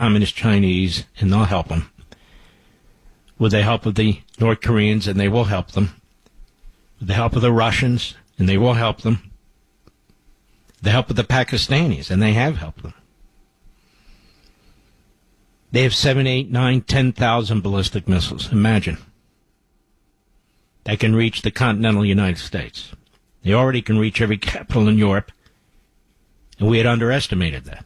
Communist Chinese, and they'll help them. With the help of the North Koreans, and they will help them. With the help of the Russians, and they will help them. The help of the Pakistanis, and they have helped them. They have 7, 8, 9, 10,000 ballistic missiles. Imagine. That can reach the continental United States. They already can reach every capital in Europe, and we had underestimated that.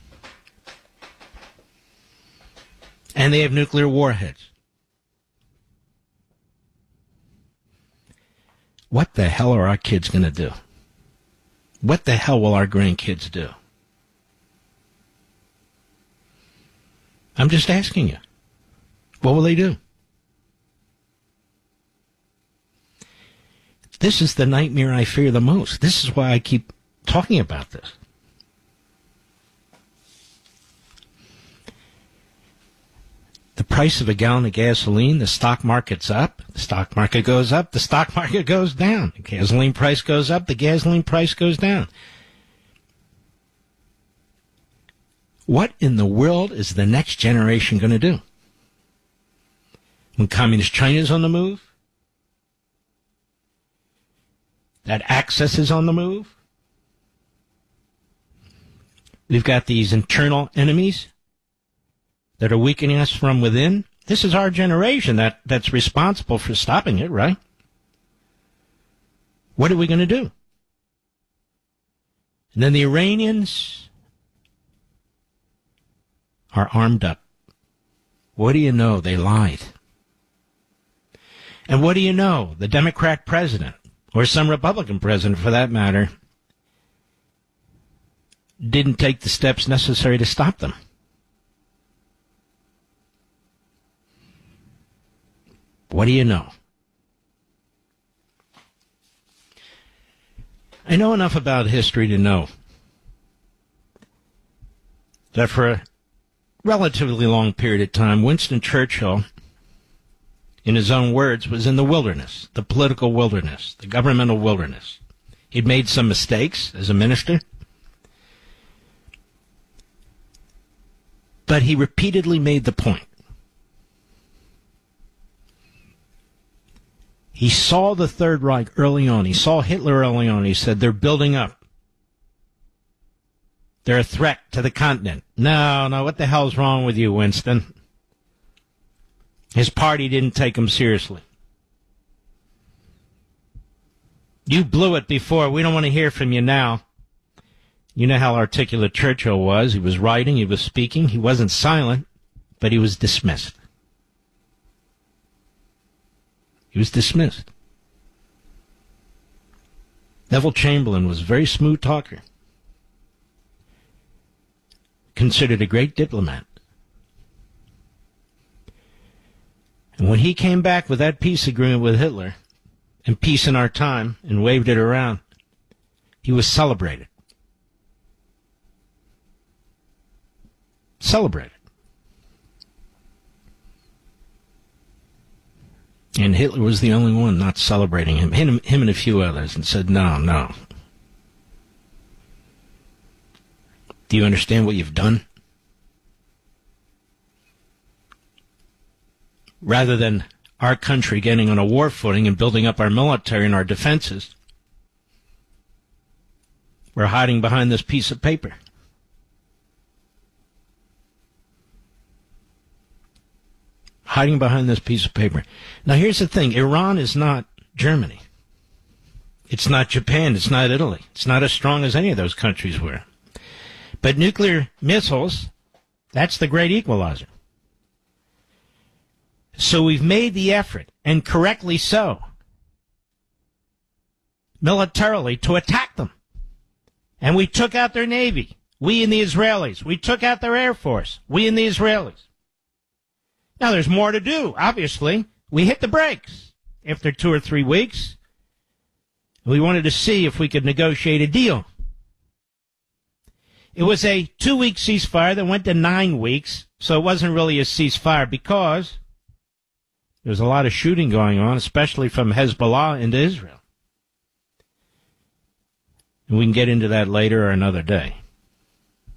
And they have nuclear warheads. What the hell are our kids going to do? What the hell will our grandkids do? I'm just asking you. What will they do? This is the nightmare I fear the most. This is why I keep talking about this. The price of a gallon of gasoline, the stock market's up, the stock market goes up, the stock market goes down. The gasoline price goes up, the gasoline price goes down. What in the world is the next generation going to do? When Communist China's on the move? That Axis is on the move? We've got these internal enemies that are weakening us from within. This is our generation that's responsible for stopping it, right? What are we going to do? And then the Iranians are armed up. What do you know? They lied. And what do you know? The Democrat president, or some Republican president for that matter, didn't take the steps necessary to stop them. What do you know? I know enough about history to know that for a relatively long period of time, Winston Churchill, in his own words, was in the wilderness, the political wilderness, the governmental wilderness. He'd made some mistakes as a minister, but he repeatedly made the point. He saw the Third Reich early on. He saw Hitler early on. He said, they're building up. They're a threat to the continent. No, what the hell's wrong with you, Winston? His party didn't take him seriously. You blew it before. We don't want to hear from you now. You know how articulate Churchill was. He was writing, he was speaking. He wasn't silent, but he was dismissed. He was dismissed. Neville Chamberlain was a very smooth talker. Considered a great diplomat. And when he came back with that peace agreement with Hitler, and peace in our time, and waved it around, he was celebrated. Celebrated. And Hitler was the only one not celebrating him. Him and a few others, and said, no. Do you understand what you've done? Rather than our country getting on a war footing and building up our military and our defenses, we're hiding behind this piece of paper. Hiding behind this piece of paper. Now, here's the thing. Iran is not Germany. It's not Japan. It's not Italy. It's not as strong as any of those countries were. But nuclear missiles, that's the great equalizer. So we've made the effort, and correctly so, militarily, to attack them. And we took out their Navy. We and the Israelis. We took out their Air Force. We and the Israelis. Now, there's more to do, obviously. We hit the brakes after 2 or 3 weeks. We wanted to see if we could negotiate a deal. It was a 2-week ceasefire that went to 9 weeks, so it wasn't really a ceasefire because there was a lot of shooting going on, especially from Hezbollah into Israel. And we can get into that later or another day.